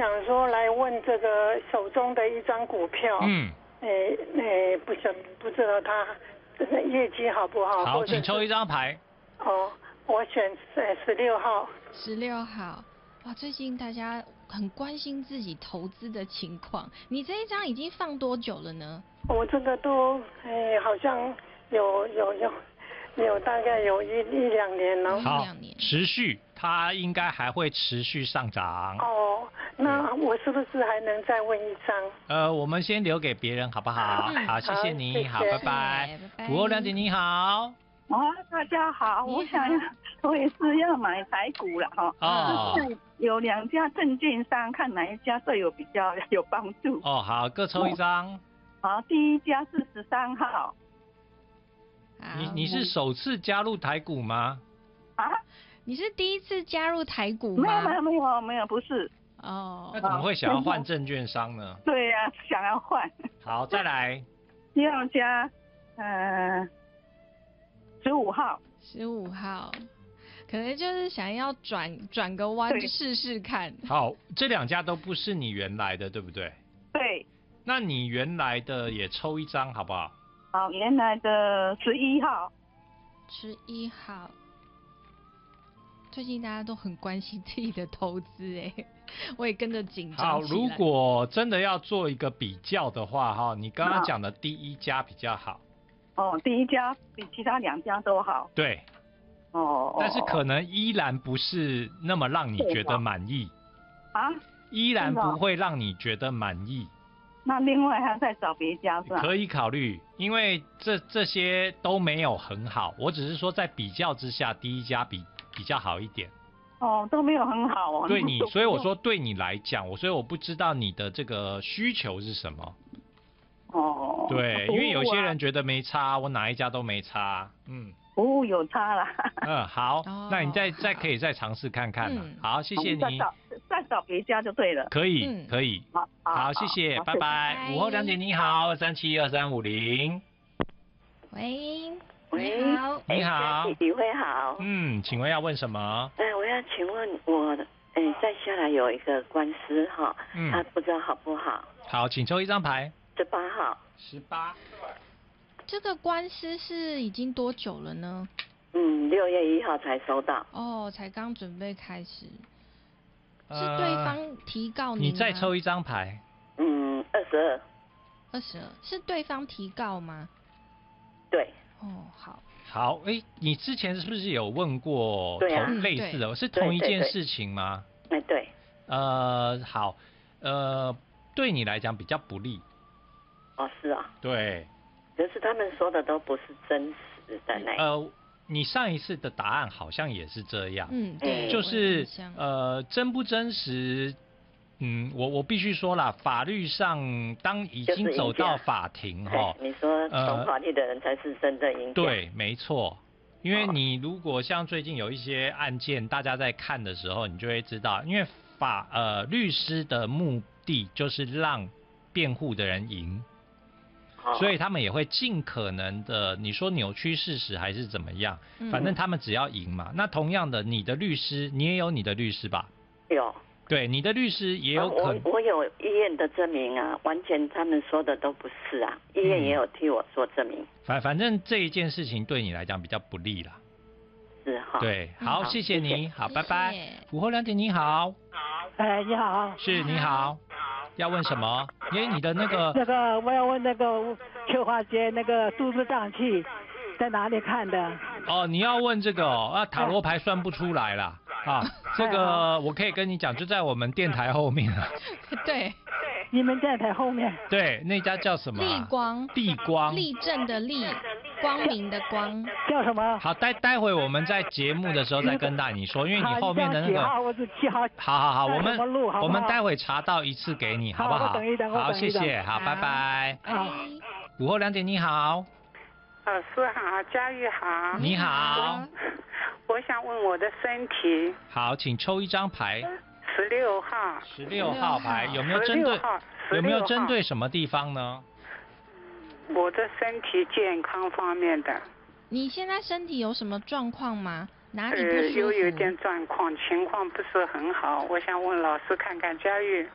想说来问这个手中的一张股票，不知道它业绩好不好？ 好，请抽一张牌。 哦，我选16号。 16号，哇，最近大家很关心自己投资的情况。你这一张已经放多久了呢？ 我这个都好像有大概有一两年了。 好，持续，它应该还会持续上涨。 哦，那我是不是还能再问一张？ 我们先留给别人好不好？好，谢谢你，好，拜拜。52姐你好。 大家好，我也是要买台股了哈。有2家证券商，看哪一家对我比较有帮助。 好，各抽一张。 好，第一家是13号。 你是首次加入台股吗？ 你是第一次加入台股吗？ 没有，不是。 那怎么会想要换证券商呢？ 对呀，想要换。 好，再来。 第二家15号。 15号，可能就是想要转个弯试试看。 好，这2家都不是你原来的，对不对？ 对。 那你原来的也抽一张好不好？ 好，原来的11号。 11号。最近大家都很关心自己的投资，我也跟着紧张起来。 好，如果真的要做一个比较的话，你刚刚讲的第一家比较好。 第一家比其他2家都好。 对。但是可能依然不是那么让你觉得满意。依然不会让你觉得满意。 那另外还要再找别家是吧？ 可以考虑，因为这些都没有很好，我只是说在比较之下，第一家比较好一点。 都没有很好对你，所以我说对你来讲，所以我不知道你的这个需求是什么。对，因为有些人觉得没差，我哪一家都没差。 服务有差啦。 好，那你再可以再尝试看看。好，谢谢你。 再找别家就对了。 可以。好，谢谢，拜拜。午后2姐你好，272-2350。 喂， 你好。 你好。李慧好。 请问要问什么？ 我要请问我再下来有一个官司哈，他不知道好不好。 好，请抽一张牌。 18号。 18。 这个官司是已经多久了呢 ？6月1号才收到。 才刚准备开始。是对方提告你吗？ 你再抽一张牌。 22。 22，是对方提告吗？ 对。 好。 好，你之前是不是有问过类似的？是同一件事情吗？ 对。 好，对你来讲比较不利。 是啊。 对。 可是他们说的都不是真实的那。 你上一次的答案好像也是这样。 对。 就是真不真实？我必须说啦，法律上当已经走到法庭你说懂法律的人才是真的赢家。 对，没错。因为你如果像最近有一些案件，大家在看的时候，你就会知道，因为律师的目的就是让辩护的人赢。所以他们也会尽可能的，你说扭曲事实还是怎么样，反正他们只要赢嘛。那同样的，你的律师，你也有你的律师吧？ 有。 对，你的律师也有可能。 我有医院的证明啊，完全他们说的都不是啊，医院也有替我做证明。 反正这一件事情对你来讲比较不利啦。 是哈。 对，好，谢谢你，好，拜拜。午后2姐你好。 你好。 是，你好。要问什么？因为你的那个我要问那个秋华街那个肚子胀气在哪里看的？ 你要问这个塔罗牌算不出来啦。这个我可以跟你讲，就在我们电台后面啊。 对。 你们电台后面？ 对，那家叫什么？ 立光。 地光。 立正的立，光明的光。 叫什么？ 好，待会我们在节目的时候再跟你说，因为你后面的那个。 我是7号。 好，我们待会查到一次给你，好不好？好，谢谢，好，拜拜。午后2姐你好。 老师好，佳玉好。 你好。 我想问我的身体。 好，请抽一张牌。 16号。 16号牌有没有针对什么地方呢？ 我的身体健康方面的。 你现在身体有什么状况吗？哪里不舒服？ 有点状况，情况不是很好，我想问老师看看佳玉。